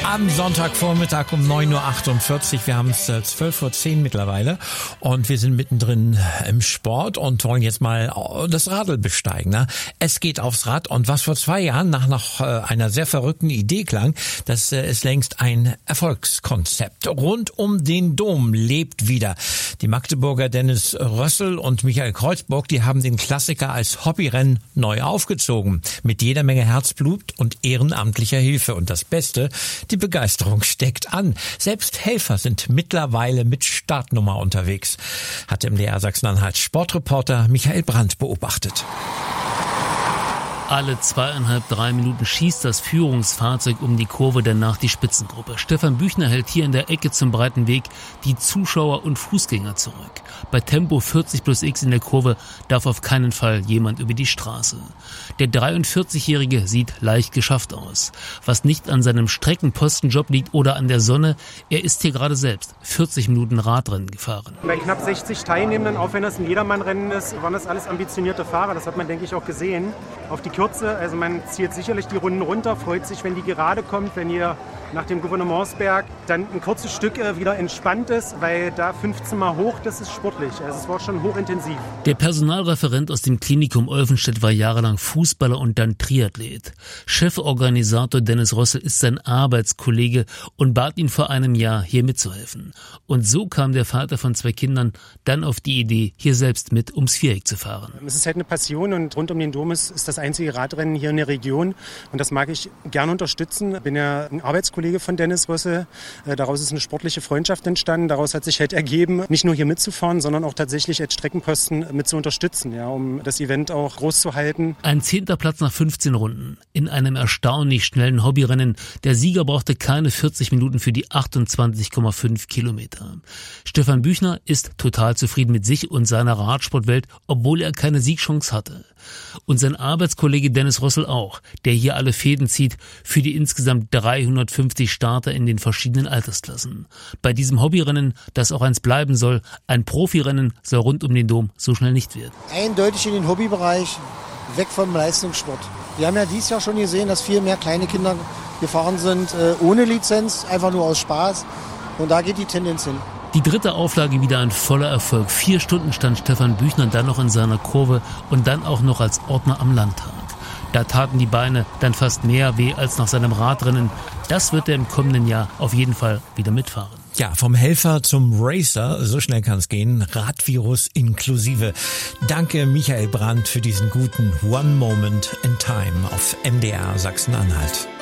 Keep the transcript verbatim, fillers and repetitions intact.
Am Sonntagvormittag um neun Uhr achtundvierzig. Wir haben es zwölf Uhr zehn mittlerweile und wir sind mittendrin im Sport und wollen jetzt mal das Radl besteigen. Ne? Es geht aufs Rad und was vor zwei Jahren nach noch einer sehr verrückten Idee klang, das ist längst ein Erfolgskonzept. Rund um den Dom lebt wieder. Die Magdeburger Dennis Rössel und Michael Kreuzburg, die haben den Klassiker als Hobbyrennen neu aufgezogen. Mit jeder Menge Herzblut und ehrenamtlicher Hilfe. Und das Beste, die Begeisterung steckt an. Selbst Helfer sind mittlerweile mit Startnummer unterwegs, hat M D R Sachsen-Anhalt Sportreporter Michael Brandt beobachtet. Alle zweieinhalb, drei Minuten schießt das Führungsfahrzeug um die Kurve, danach die Spitzengruppe. Stefan Büchner hält hier in der Ecke zum breiten Weg die Zuschauer und Fußgänger zurück. Bei Tempo vierzig plus X in der Kurve darf auf keinen Fall jemand über die Straße. Der dreiundvierzigjährige sieht leicht geschafft aus. Was nicht an seinem Streckenpostenjob liegt oder an der Sonne, er ist hier gerade selbst vierzig Minuten Radrennen gefahren. Bei knapp sechzig Teilnehmenden, auch wenn das ein Jedermann-Rennen ist, waren das alles ambitionierte Fahrer. Das hat man, denke ich, auch gesehen. Auf die Kürze, also man zielt sicherlich die Runden runter, freut sich, wenn die gerade kommt, wenn ihr nach dem Gouvernementsberg dann ein kurzes Stück wieder entspannt ist, weil da fünfzehn Mal hoch, das ist sportlich. Also es war schon hochintensiv. Der Personalreferent aus dem Klinikum Olvenstedt war jahrelang Fußballer und dann Triathlet. Cheforganisator Dennis Rössel ist sein Arbeitskollege und bat ihn vor einem Jahr, hier mitzuhelfen. Und so kam der Vater von zwei Kindern dann auf die Idee, hier selbst mit ums Viereck zu fahren. Es ist halt eine Passion und rund um den Dom ist, ist das einzige Radrennen hier in der Region. Und das mag ich gerne unterstützen. Ich bin ja ein Arbeitskollege von Dennis Rössel. Daraus ist eine sportliche Freundschaft entstanden. Daraus hat sich halt ergeben, nicht nur hier mitzufahren, sondern auch tatsächlich als Streckenposten mit zu unterstützen, ja, um das Event auch groß zu halten. Ein zehnter Platz nach fünfzehn Runden. In einem erstaunlich schnellen Hobbyrennen. Der Sieger brauchte keine vierzig Minuten für die achtundzwanzig Komma fünf Kilometer. Stefan Büchner ist total zufrieden mit sich und seiner Radsportwelt, obwohl er keine Siegchance hatte. Und sein Arbeitskollege Dennis Rössel auch, der hier alle Fäden zieht für die insgesamt dreihundertfünfzig Starter in den verschiedenen Altersklassen. Bei diesem Hobbyrennen, das auch eins bleiben soll, ein Profirennen soll rund um den Dom so schnell nicht werden. Eindeutig in den Hobbybereich, weg vom Leistungssport. Wir haben ja dieses Jahr schon gesehen, dass viel mehr kleine Kinder gefahren sind, äh, ohne Lizenz, einfach nur aus Spaß. Und da geht die Tendenz hin. Die dritte Auflage wieder ein voller Erfolg. Vier Stunden stand Stefan Büchner dann noch in seiner Kurve und dann auch noch als Ordner am Landtag. Da taten die Beine dann fast mehr weh als nach seinem Radrennen. Das wird er im kommenden Jahr auf jeden Fall wieder mitfahren. Ja, vom Helfer zum Racer, so schnell kann es gehen, Radvirus inklusive. Danke Michael Brandt für diesen guten One Moment in Time auf M D R Sachsen-Anhalt.